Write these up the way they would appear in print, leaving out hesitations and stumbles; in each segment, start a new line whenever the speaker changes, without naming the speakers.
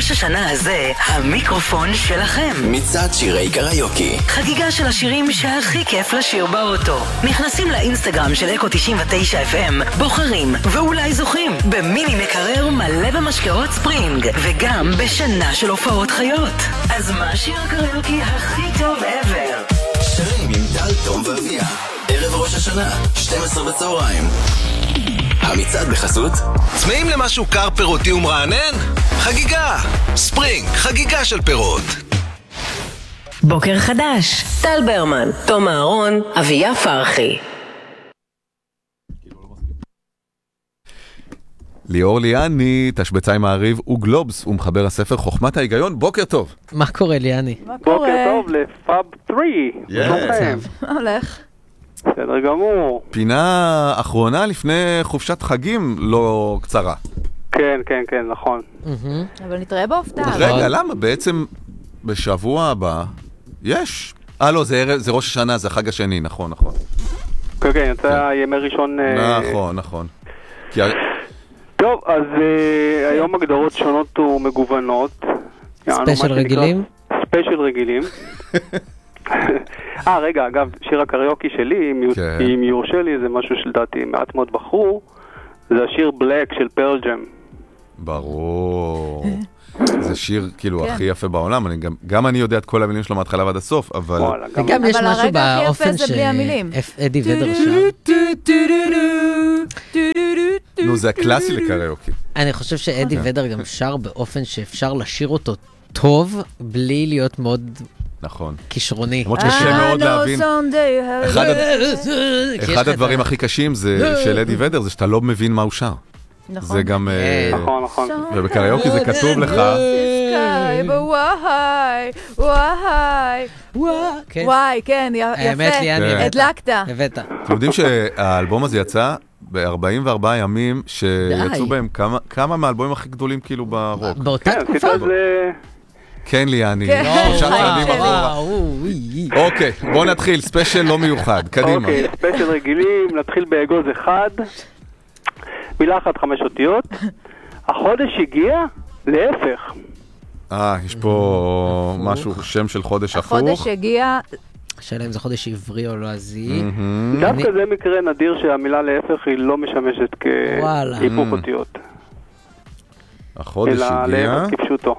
ראש השנה הזה, המיקרופון שלכם.
מצעד שירי קריוקי.
חגיגה של השירים שהכי כיף לשיר באוטו. נכנסים לאינסטגרם של אקו 99 FM, בוחרים ואולי זוכים במיני מקרר מלא במשקאות ספרינג, וגם בשנה של הופעות חיות. אז מה שיר הקריוקי הכי טוב ever?
שירים עם טל, תום ואביה. ערב ראש השנה, 12 בצהריים. המצעד בחסות צמאים למשהו קר פירותי ומרענן? חגיגה ספרינג, חגיגה של פירות.
בוקר חדש, טל ברמן, תום אהרון, אביה פרחי.
ליאור ליאני, תשבצאי מעריב וגלובס ומחבר הספר חוכמת ההיגיון. בוקר טוב.
מה קורה ליאני?
בוקר טוב לפאב 3.
הולך.
בסדר גמור.
פינה אחרונה לפני חופשת חגים לא קצרה.
כן, נכון.
אבל נתראה בהופתעה.
רגע, למה? בעצם בשבוע הבא יש. לא, זה ראש השנה, זה החג השני, נכון.
כן, יצא ימי ראשון.
נכון.
טוב, אז היום הגדרות שונות ומגוונות.
ספיישל רגילים?
ספיישל רגילים. רגע, אגב, שיר הקריוקי שלי, אם יורשה לי, זה משהו שלדעתי מעט מאוד בחרו, זה השיר בלק של פרל ג'ם.
ברור. זה שיר כאילו הכי יפה בעולם, גם אני יודע את כל המילים שלו מההתחלה ועד הסוף, אבל...
וגם יש משהו באופן שאדי ודר שר.
נו, זה הקלאסי לקריוקי.
אני חושב שאדי ודר גם שר באופן שאפשר לשיר אותו טוב, בלי להיות מאוד...
נכון.
כישרוני.
למרות שקשה מאוד להבין. אחד הדברים הכי קשים של אדי ודר זה שאתה לא מבין מה הוא שר. זה גם...
נכון.
ובקריוקי זה כתוב לך.
וואי, כן, יפה. הדלקת.
הבאת.
אתם יודעים שהאלבום הזה יצא ב-44 ימים שיצאו בהם כמה מהאלבומים הכי גדולים כאילו ברוק.
באותה תקופה?
כן, ליאני. אוקיי, בואו נתחיל, ספיישל לא מיוחד, קדימה.
אוקיי, ספיישל רגילים, נתחיל באגוז אחד, מילה אחת 5 אותיות, החודש הגיע להפך.
יש פה משהו, שם של חודש הפוך.
החודש הגיע...
השאלה אם זה חודש עברי או לא עזי.
דווקא זה מקרה נדיר שהמילה להפך היא לא משמשת כהיפוך אותיות.
החודש הגיע...
אלא להפך כפשוטו.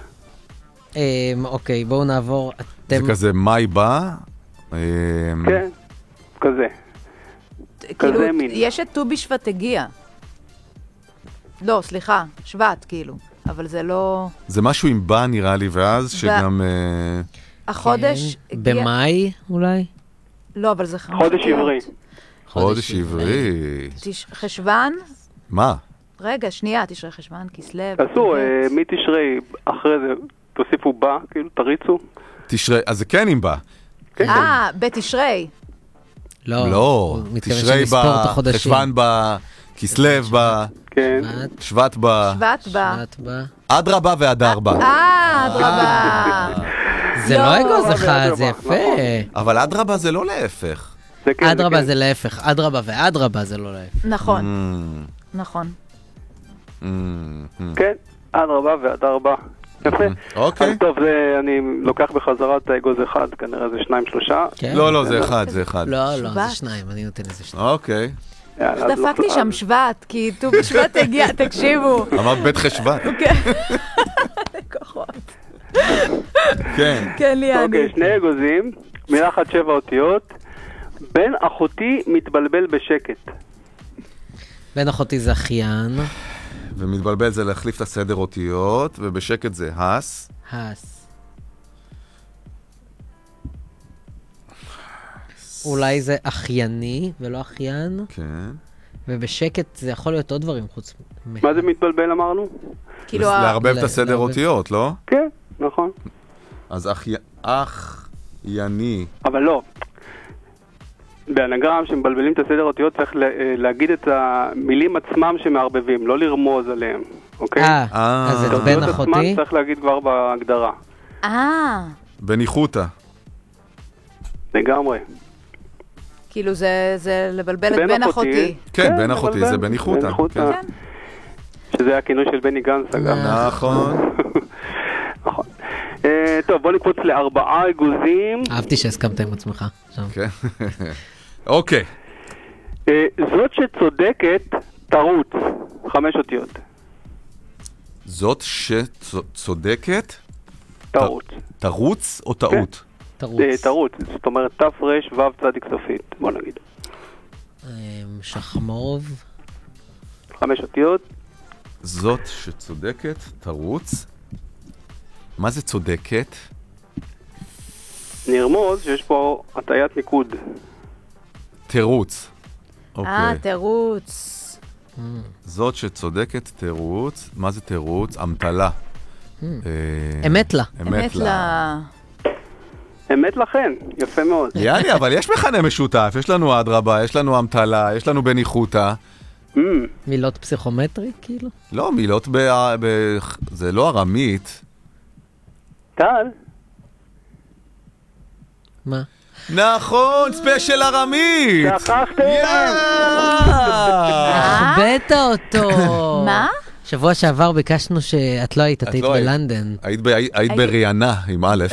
אוקיי, בואו נעבור.
זה כזה מאי בא?
כן, כזה.
כאילו, יש את ט"ו בשבט הגיע. לא, סליחה, שבט כאילו, אבל זה לא...
זה משהו עם בא נראה לי, ואז שגם...
החודש הגיע...
במאי אולי?
לא, אבל זה 5
חודש עברי.
חודש עברי.
חשבן?
מה?
רגע, שנייה, תשרי חשבן, כסלו.
תעשו, מתשרי, אחרי זה, תוסיפו בא, כאילו, תריצו.
תשרי, אז זה כן עם בא.
בתשרי.
לא, תשרי בא, חשבן בא, כסלו בא, שבט בא. אדרבה ואדרבה.
אדרבה.
זה לא אגוז אחד, זה יפה.
אבל אדרבה זה לא להפך.
אדרבה זה להפך, אדרבה ואדרבה זה לא להפך.
נכון.
כן, אדרבה ואדרבה. יפה.
אוקיי.
אז טוב, אני לוקח בחזרה את האגוז אחד, כנראה זה 2-3.
לא, זה אחד.
לא, זה 2, אני נותן איזה 2.
אוקיי.
דפקתי שם שבט, כי ט"ו בשבט הגיע, תקשיבו.
אמרת בית חשבן.
כוחות.
כן,
ליאני.
אוקיי, 2 אגוזים, מילה אחת 7 אותיות. בן אחותי מתבלבל בשקט.
בן אחותי זה אחיין.
ומתבלבל זה להחליף את הסדר אותיות, ובשקט זה הס.
אולי זה אחייני ולא אחיין.
כן.
ובשקט זה יכול להיות עוד דברים חוץ.
מה זה מתבלבל אמרנו?
להרבב את הסדר אותיות, לא?
כן, נכון.
אז אחייני.
אבל לא. באנגרם שמבלבלים את הסדר אותיות צריך להגיד את המילים עצמם שמערבבים, לא לרמוז עליהם, אוקיי?
אז את בן אחותי?
צריך להגיד כבר בהגדרה.
בניחותה.
לגמרי.
כאילו זה לבלבל את בן אחותי.
כן, בן אחותי זה בניחותה.
שזה הכינוי של בני גנץ, אגב.
נכון.
טוב, בוא נקפוץ ל4 אגוזים.
אהבתי שהסכמת עם עצמך.
כן. אוקיי.
זאת שצודקת, תרוץ. 5 אותיות.
זאת שצודקת?
תרוץ.
תרוץ או טעות?
תרוץ. זאת אומרת, תפרש וו צדיק סופית. בוא נגיד.
שחמוב.
5 אותיות.
זאת שצודקת, תרוץ. מה זה צודקת?
נרמוז שיש פה הטיית ניקוד.
תירוץ. אוקיי.
תירוץ.
זאת שצודקת, תירוץ. מה זה תירוץ? אמתלה.
אמת לה.
אמת לה.
אמת לכן, יפה מאוד.
יאללה, אבל יש מכנה משותף. יש לנו אדרבה, יש לנו אמתלה, יש לנו בניחותה.
מילות פסיכומטרי, כאילו?
לא, מילות זה לא ארמית.
טל?
מה?
נכון, ספיישל ארמית!
שכחתם!
החבאת אותו!
מה?
שבוע שעבר ביקשנו שאת לא היית, את היית בלנדן.
היית בריאנה, עם א'.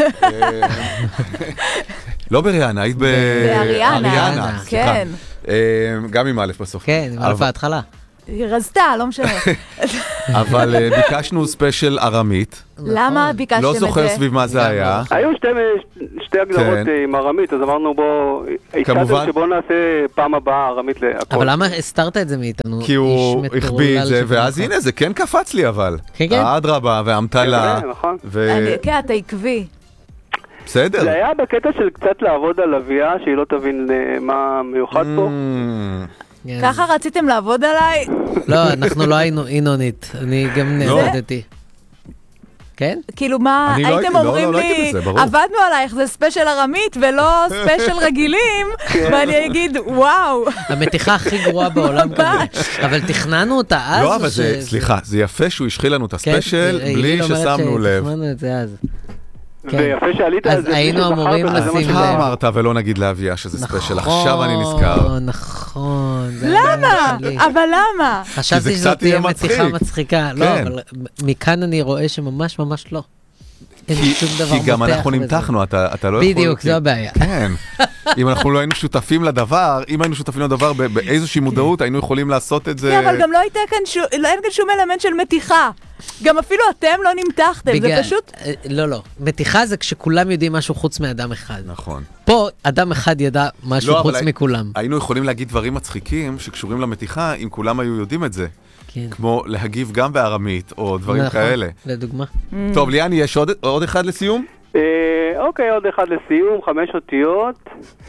לא בריאנה, היית
באריאנה, כן.
גם עם א' בסוף.
כן, עם א' בהתחלה.
היא רזתה, לא משנה.
אבל ביקשנו ספיישל ארמית.
למה ביקשתם את זה?
לא זוכר סביב מה זה היה.
היו שתי הגדרות עם ארמית, אז אמרנו הצעתם שבואו נעשה פעם הבאה ארמית להכל.
אבל למה הסתרת את זה מאיתנו?
כי הוא החביא את זה, ואז הנה, זה כן קפץ לי אבל.
כן, כן.
האדרבה והאמתלה.
נכון.
כן, אתה עקבי.
בסדר.
זה היה בקטע של קצת לעבוד על אביה, שהיא לא תבין מה מיוחד פה.
ככה רציתם לעבוד עליי?
לא, אנחנו לא היינו אינונית. אני גם נעבדתי. כן?
כאילו מה, הייתם אומרים לי, עבדנו עלייך, זה ספיישל ארמית ולא ספיישל רגילים, ואני אגיד, וואו.
המתיחה הכי גרועה בעולם כזה. אבל תכננו אותה אז?
לא, אבל סליחה, זה יפה שהוא השחיל לנו את הספיישל בלי ששמנו לב.
תכננו את זה אז.
ויפה שעלית על זה.
אז היינו אמורים לשים לב.
אמרת ולא נגיד לאביה שזה ספיישל, עכשיו אני נזכר.
נכון.
למה? אבל למה?
חשבתי שזאת תהיה מתיחה מצחיקה. לא, אבל מכאן אני רואה שממש ממש לא.
כי גם אנחנו נמתחנו, אתה לא יכול...
בדיוק, זו הבעיה.
כן. אם אנחנו לא היינו שותפים לדבר, אם היינו שותפים לדבר באיזושהי מודעות, היינו יכולים לעשות את זה...
כן, אבל גם לא הייתה כאן שום אלמנט של מתיחה. גם אפילו אתם לא נמתחתם, זה פשוט...
לא. מתיחה זה כשכולם יודעים משהו חוץ מאדם אחד.
נכון.
פה אדם אחד ידע משהו חוץ מכולם.
היינו יכולים להגיד דברים מצחיקים שקשורים למתיחה, אם כולם היו יודעים את זה. כמו להגיב גם בארמית, או דברים כאלה.
לדוגמה.
טוב, ליאני, יש עוד אחד לסיום?
אוקיי, עוד אחד לסיום, 5 אותיות,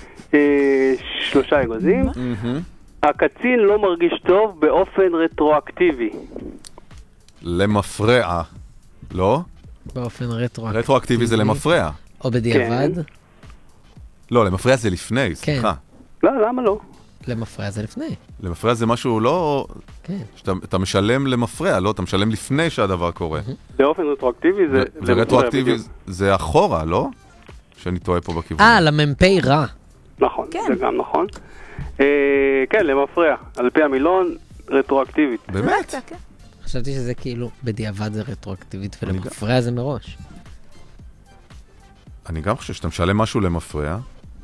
3 אגוזים. הקצין לא מרגיש טוב באופן רטרואקטיבי.
למפרע, לא?
באופן רטרואקטיבי.
רטרואקטיבי זה למפרע.
או בדיעבד?
לא, למפרע זה לפני, סליחה.
לא, למה לא?
למפרע זה לפני.
למפרע זה משהו לא... כן. אתה משלם למפרע, לא? אתה משלם לפני שהדבר קורה.
באופן רטרואקטיבי זה...
ורטרואקטיבי זה אחורה, לא? שאני טועה פה בכיוון.
למ"פי רע.
נכון, זה גם נכון. כן, למפרע. על פי המילון, רטרואקטיבית.
באמת?
חשבתי שזה כאילו בדיעבד זה רטרואקטיבית ולמפרע זה מראש.
אני גם חושב שאתה משלם משהו למפרע.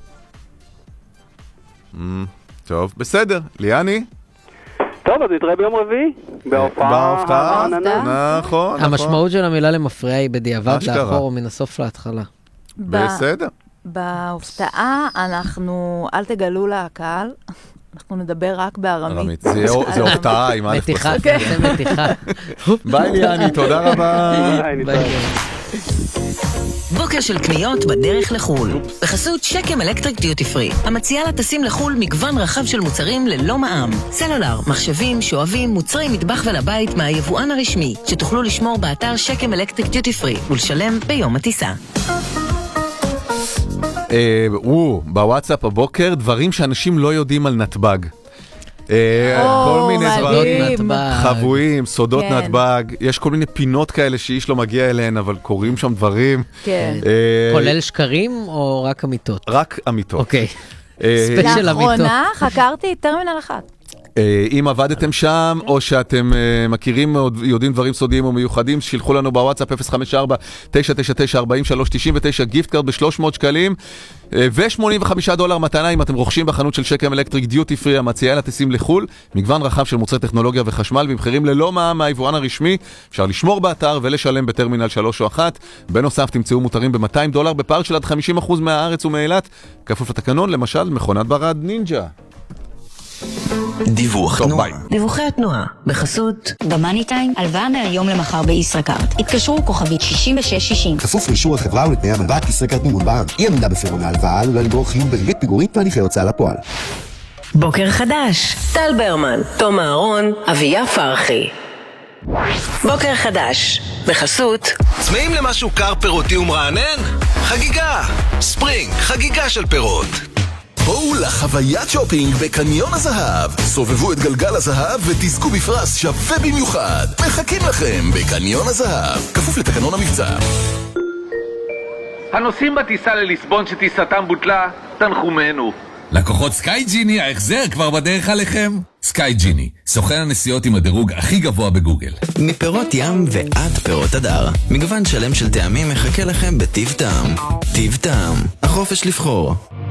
טוב, בסדר. ליאני?
טוב, אז נתראה ביום רביעי. בהופעה.
נכון.
המשמעות של המילה למפרע היא בדיעבד לאחור או מן הסוף להתחלה.
בסדר.
בהופעה אנחנו, אל תגלו לקהל, אנחנו נדבר רק בארמית.
זה הופעה עם א' בסוף.
מתיחה, זה מתיחה.
ביי ליאני, תודה רבה.
ביי.
בוקר של קניות בדרך לחול. בחסות שקם אלקטריק דיוטי פרי, המציעה לטסים לחול מגוון רחב של מוצרים ללא מע"מ. סלולר, מחשבים, שואבים, מוצרי מטבח ולבית מהיבואן הרשמי, שתוכלו לשמור באתר שקם אלקטריק דיוטי פרי ולשלם ביום הטיסה.
בוואטסאפ הבוקר, דברים שאנשים לא יודעים על נתב"ג. כל מיני דברים חבויים, סודות נתב"ג, יש כל מיני פינות כאלה שאיש לא מגיע אליהן, אבל קוראים שם דברים.
כולל שקרים או רק אמיתות?
רק אמיתות.
אוקיי. ספיישל אמיתות.
לאחרונה חקרתי טרמינל 1.
אם עבדתם שם, או שאתם מכירים או יודעים דברים סודיים או מיוחדים, שילחו לנו בוואטסאפ 054-999-4399, גיפט קארד ב-300 שקלים, ו$85 מתנה אם אתם רוכשים בחנות של שקם אלקטריק דיוטי פרי, המציעה לטיסים לחול, מגוון רחב של מוצרי טכנולוגיה וחשמל, במחירים ללא מע"מ מהיבואן הרשמי, אפשר לשמור באתר ולשלם בטרמינל 3 או 1. בנוסף, תמצאו מותרים ב$200 בפארק של עד 50% מהארץ ומאילת, כפוף לתקנון, למשל מכונת ברד נינג'ה.
דיווח תנועה.
דיווחי התנועה, בחסות
במאני טיים, הלוואה מהיום למחר בישראכרט. התקשרו כוכבית 6660.
כפוף לאישור החברה ולתנאי המלוואת ישראכרט מימון בנק. אי עמידה בפירעון ההלוואה עלולה לגרור חיוב בריבית פיגורית והליכי הוצאה לפועל.
בוקר חדש, טל ברמן, תום אהרון, אביה פרחי. בוקר חדש, בחסות
צמאים למשהו קר פירותי ומרענן? חגיגה! ספרינג, חגיגה של פירות. בואו לחוויית שופינג בקניון הזהב. סובבו את גלגל הזהב ותזכו בפרס שווה במיוחד. מחכים לכם בקניון הזהב. כפוף לתקנון המבצע.
הנוסעים בטיסה לליסבון שטיסתם בוטלה, תנחומנו.
לקוחות סקאי ג'יני, ההחזר כבר בדרך עליכם. סקאי ג'יני, סוכן הנסיעות עם הדירוג הכי גבוה בגוגל.
מפירות ים ועד פירות הדר, מגוון שלם של טעמים מחכה לכם בטיב טעם. טיב טעם, החופש לבחור.